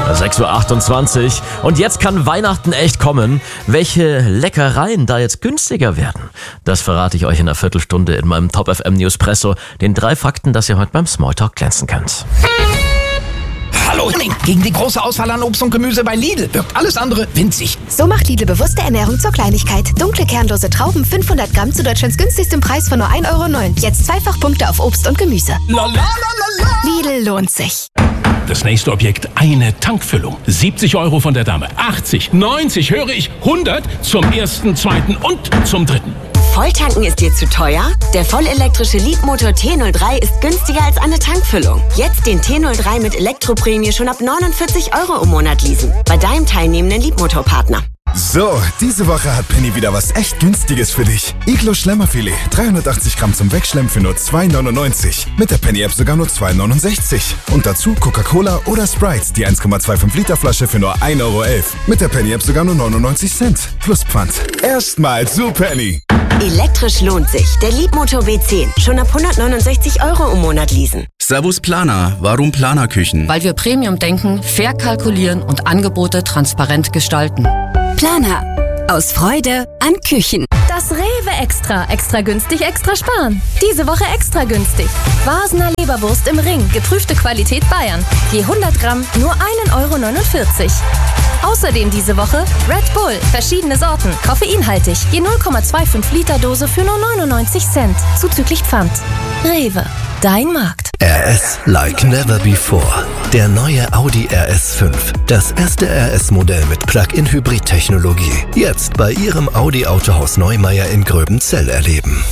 6:28 Uhr und jetzt kann Weihnachten echt kommen. Welche Leckereien da jetzt günstiger werden, das verrate ich euch in einer Viertelstunde in meinem Top FM Newspresso. Den 3 Fakten, dass ihr heute beim Smalltalk glänzen könnt. Hallo, gegen die große Auswahl an Obst und Gemüse bei Lidl wirkt alles andere winzig. So macht Lidl bewusste Ernährung zur Kleinigkeit. Dunkle kernlose Trauben 500 Gramm zu Deutschlands günstigstem Preis von nur 1,09 €. Jetzt Zweifachpunkte auf Obst und Gemüse. Lidl lohnt sich. Das nächste Objekt, eine Tankfüllung. 70 € von der Dame, 80, 90, höre ich, 100 zum ersten, zweiten und zum dritten. Volltanken ist dir zu teuer? Der vollelektrische Leapmotor T03 ist günstiger als eine Tankfüllung. Jetzt den T03 mit Elektroprämie schon ab 49 € im Monat leasen. Bei deinem teilnehmenden Leapmotor-Partner. So, diese Woche hat Penny wieder was echt Günstiges für dich. Iglo Schlemmerfilet, 380 Gramm zum Wegschlemmen für nur 2,99. Mit der Penny-App sogar nur 2,69. Und dazu Coca-Cola oder Sprite, die 1,25 Liter Flasche für nur 1,11 €. Mit der Penny-App sogar nur 99 Cent. Plus Pfand. Erstmal zu Penny. Elektrisch lohnt sich. Der Leapmotor W10. Schon ab 169 € im Monat leasen. Servus Planer. Warum Planerküchen? Weil wir Premium denken, fair kalkulieren und Angebote transparent gestalten. Planer. Aus Freude an Küchen. Das Rewe Extra. Extra günstig, extra sparen. Diese Woche extra günstig. Vasener Leberwurst im Ring. Geprüfte Qualität Bayern. Je 100 Gramm nur 1,49 €. Außerdem diese Woche Red Bull. Verschiedene Sorten. Koffeinhaltig. Je 0,25 Liter Dose für nur 99 Cent. Zuzüglich Pfand. Rewe. Dein Markt. RS like never before. Der neue Audi RS5. Das erste RS-Modell mit Plug-in-Hybrid-Technologie. Jetzt bei Ihrem Audi-Autohaus Neumeier in Gröbenzell erleben.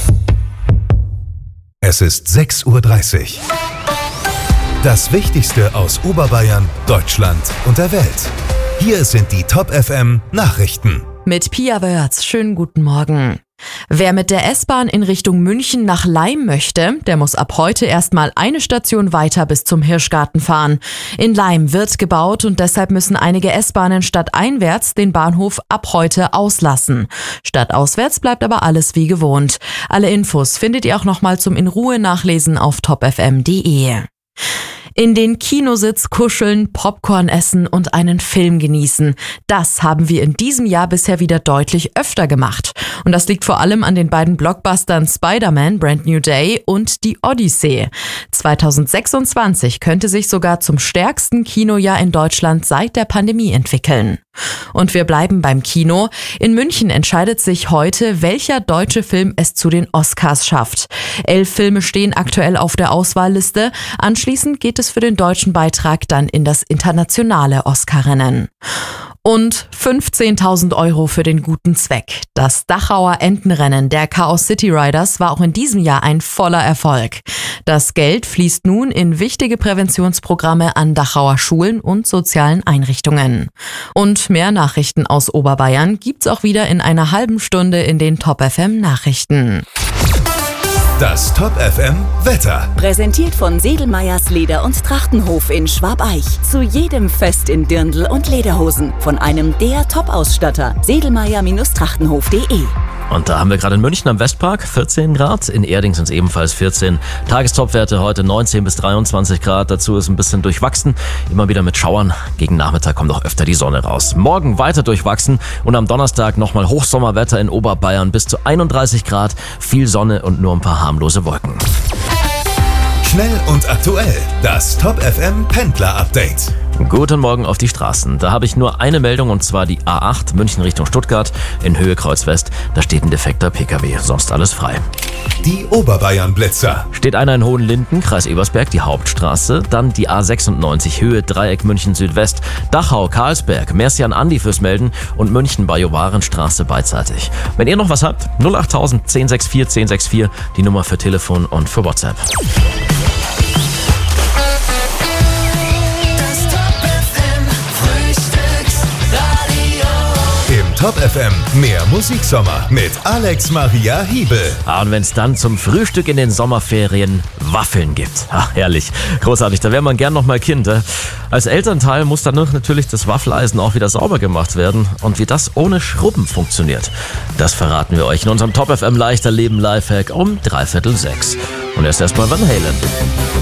Es ist 6:30 Uhr. Das Wichtigste aus Oberbayern, Deutschland und der Welt. Hier sind die Top FM Nachrichten. Mit Pia Wörz. Schönen guten Morgen. Wer mit der S-Bahn in Richtung München nach Laim möchte, der muss ab heute erstmal eine Station weiter bis zum Hirschgarten fahren. In Laim wird gebaut und deshalb müssen einige S-Bahnen stadteinwärts den Bahnhof ab heute auslassen. Stadtauswärts bleibt aber alles wie gewohnt. Alle Infos findet ihr auch nochmal zum in Ruhe nachlesen auf topfm.de. In den Kinositz kuscheln, Popcorn essen und einen Film genießen. Das haben wir in diesem Jahr bisher wieder deutlich öfter gemacht. Und das liegt vor allem an den beiden Blockbustern Spider-Man Brand New Day und Die Odyssee. 2026 könnte sich sogar zum stärksten Kinojahr in Deutschland seit der Pandemie entwickeln. Und wir bleiben beim Kino. In München entscheidet sich heute, welcher deutsche Film es zu den Oscars schafft. 11 Filme stehen aktuell auf der Auswahlliste. Anschließend geht es für den deutschen Beitrag dann in das internationale Oscar-Rennen. Und 15.000 € für den guten Zweck. Das Dachauer Entenrennen der Chaos City Riders war auch in diesem Jahr ein voller Erfolg. Das Geld fließt nun in wichtige Präventionsprogramme an Dachauer Schulen und sozialen Einrichtungen. Und mehr Nachrichten aus Oberbayern gibt's auch wieder in einer halben Stunde in den Top FM Nachrichten. Das Top FM Wetter. Präsentiert von Sedelmeyers Leder- und Trachtenhof in Schwabeich. Zu jedem Fest in Dirndl und Lederhosen. Von einem der Top-Ausstatter. Sedelmeyer-trachtenhof.de. Und da haben wir gerade in München am Westpark 14 Grad, in Erding sind es ebenfalls 14. Tagestopwerte heute 19 bis 23 Grad, dazu ist ein bisschen durchwachsen, immer wieder mit Schauern. Gegen Nachmittag kommt auch öfter die Sonne raus. Morgen weiter durchwachsen und am Donnerstag nochmal Hochsommerwetter in Oberbayern bis zu 31 Grad, viel Sonne und nur ein paar harmlose Wolken. Schnell und aktuell, das Top FM Pendler Update. Guten Morgen auf die Straßen. Da habe ich nur eine Meldung und zwar die A8 München Richtung Stuttgart in Höhe Kreuz-West. Da steht ein defekter PKW, sonst alles frei. Die Oberbayern-Blitzer. Steht einer in Hohenlinden, Kreis Ebersberg, die Hauptstraße. Dann die A96 Höhe Dreieck München Südwest. Dachau, Karlsberg, merci an Andi fürs Melden und München Bajowarenstraße beidseitig. Wenn ihr noch was habt, 08000 1064 1064, die Nummer für Telefon und für WhatsApp. Top FM, mehr Musiksommer mit Alex Maria Hiebel. Und wenn es dann zum Frühstück in den Sommerferien Waffeln gibt. Ach, herrlich. Großartig, da wäre man gern noch mal Kind. Als Elternteil muss dann natürlich das Waffeleisen auch wieder sauber gemacht werden. Und wie das ohne Schrubben funktioniert, das verraten wir euch in unserem Top FM Leichter Leben Lifehack um 5:45. Und erst erstmal Van Halen.